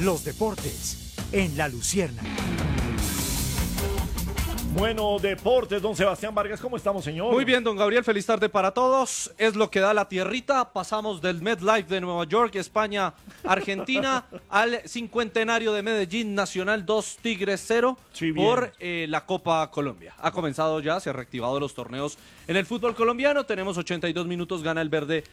los deportes en La Luciérnaga. Bueno, deportes, don Sebastián Vargas, ¿cómo estamos, señor? Muy bien, don Gabriel, feliz tarde para todos. Es lo que da la tierrita. Pasamos del MetLife de Nueva York, España, Argentina, al cincuentenario de Medellín, Nacional 2, Tigres 0, Sí, por la Copa Colombia. Ha comenzado ya, se han reactivado los torneos en el fútbol colombiano. Tenemos 82 minutos, gana el verde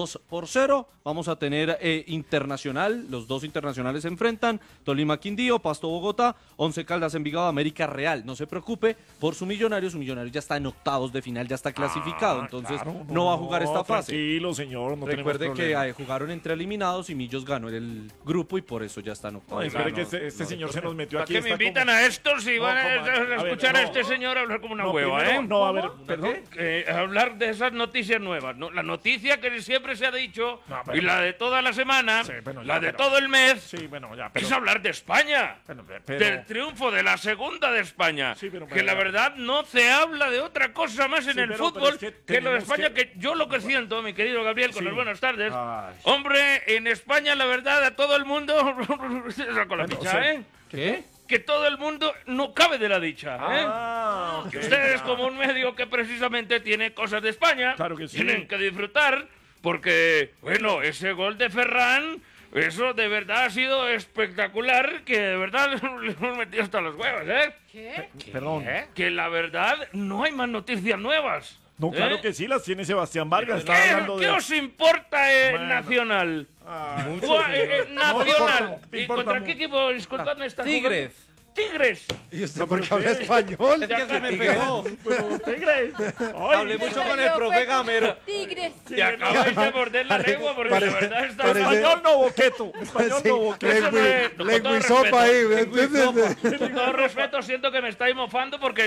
2-0. Vamos a tener internacional, los dos internacionales se enfrentan, Tolima Quindío, Pasto Bogotá, Once Caldas Envigado, América Real. No se preocupe por su Millonario ya está en octavos de final, ya está clasificado, entonces claro, no va a jugar esta fase. Tranquilo, señor, no Recuerde tenemos que problema. jugaron entre eliminados y Millos ganó el grupo y por eso ya está en No, octavos. espere que este señor se nos metió ¿Para aquí. qué me está invitan como- a estos si van a ver, escuchar a no. este señor hablar como una No, hueva, primero, eh? no, a ver, perdón. Hablar de esas noticias nuevas, ¿no? La noticia que siempre se ha dicho, No, pero- y la de toda la semana, Sí, bueno, ya, la de pero- todo el mes, Sí, bueno, ya, pero... es hablar de España. pero- Del triunfo de la segunda de España. Sí, pero- que la verdad no se habla de otra cosa más en Sí, el pero fútbol es que que lo de tenemos España, que- que yo lo que siento, mi querido Gabriel, con Sí. las buenas tardes. Ay. Hombre, en España la verdad a todo el mundo... Saco la Bueno, picha, o sea, ¿eh? ¿Qué? Que todo el mundo no cabe de la dicha, ¿eh? Ah, ok. Ustedes como un medio que precisamente tiene cosas de España, Claro que sí. tienen que disfrutar, porque, bueno, ese gol de Ferran, eso de verdad ha sido espectacular, que de verdad le hemos metido hasta los huevos, ¿eh? Perdón. Que la verdad no hay más noticias nuevas. No, claro ¿eh? que sí, las tiene Sebastián Vargas. Está hablando ¿Qué de... os importa Bueno. Nacional? Ay, Nacional. te ¿Y importa contra mu- qué equipo? Disculpadme, está Tigres. jugando? ¡Tigres! ¿Y usted por qué habla español? Es que se me pegó. Tigres. Hablé mucho con el profe Gamero. Tigres. Te acabáis de morder la lengua porque la verdad está... Español no boqueto. Español no boqueto. Eso no es- con todo Lengua y sopa respeto. ahí, ¿me entiendes? Con todo respeto, siento que me estáis mofando porque